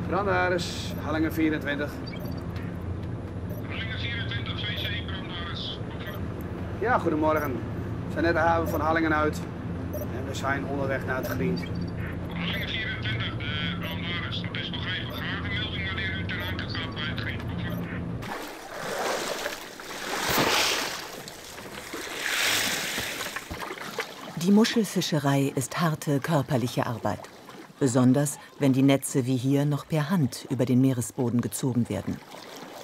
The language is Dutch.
Brandaris, Hallingen 24. Hallingen 24, VC Brandaris. Ja, goedemorgen. We zijn net de haven van Hallingen uit. En we zijn onderweg naar het Griend. Hallingen 24, de Brandaris, dat is begrepen. Graag een melding wanneer u ten aantoe gaat bij het Griend. Die Muschelfischerei ist harte körperliche Arbeit. Besonders, wenn die Netze wie hier noch per Hand über den Meeresboden gezogen werden.